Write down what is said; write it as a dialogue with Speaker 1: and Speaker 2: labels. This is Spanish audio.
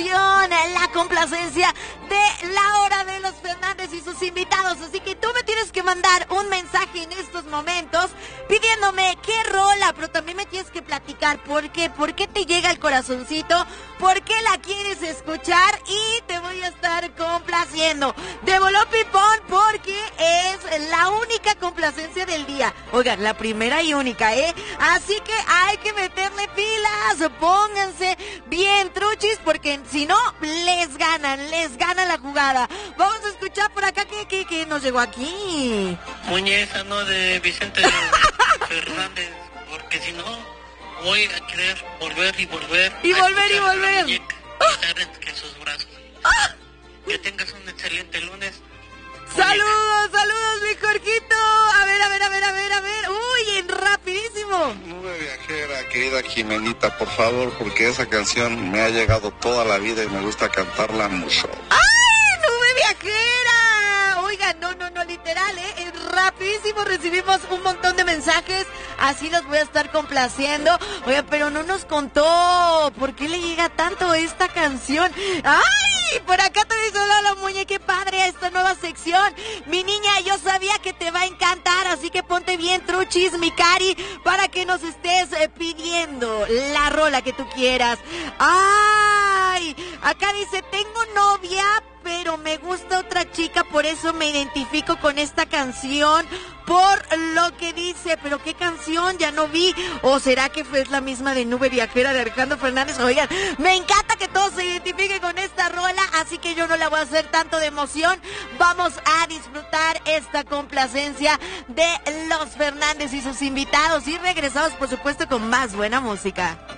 Speaker 1: canción, la complacencia de la hora de los Fernández y sus invitados. Así que tú me tienes que mandar un mensaje en estos momentos pidiéndome qué rola, pero también me tienes que platicar por qué te llega el corazoncito, por qué la quieres escuchar y te voy a estar complaciendo. De voló pipón porque es la única complacencia del día. Oigan, la primera y única, ¿eh? Así que hay que meterle pilas, pónganse bien truchis porque si no, les gana la jugada. Vamos a escuchar por acá que nos llegó aquí.
Speaker 2: Muñeca, no de Vicente Fernández, porque si no, voy a querer volver y volver.
Speaker 1: Y volver y volver.
Speaker 2: Muñeca, que sus brazos. Que tengas un excelente lunes.
Speaker 1: Saludos, mi Jorgito. A ver. Uy, rapidísimo.
Speaker 3: Nube viajera, querida Jimenita, por favor, porque esa canción me ha llegado toda la vida y me gusta cantarla mucho.
Speaker 1: ¡Ay, nube viajera! Oiga, no, literal, rapidísimo recibimos un montón de mensajes, así los voy a estar complaciendo. Oiga, pero no nos contó por qué le llega tanto esta canción. ¡Ay! Por acá te dice Lola Muñe, qué padre esta nueva sección. Mi niña, yo sabía que te va a encantar, así que ponte bien truchis, mi Cari, para que nos estés pidiendo la rola que tú quieras. ¡Ay! Acá dice, tengo novia, pero me gusta otra chica, por eso me identifico con esta canción, por lo que dice. ¿Pero qué canción? Ya no vi. ¿O será que fue la misma de Nube Viajera de Alejandro Fernández? Oigan, me encanta que todos se identifiquen con esta rola, así que yo no la voy a hacer tanto de emoción. Vamos a disfrutar esta complacencia de los Fernández y sus invitados, y regresamos, por supuesto, con más buena música.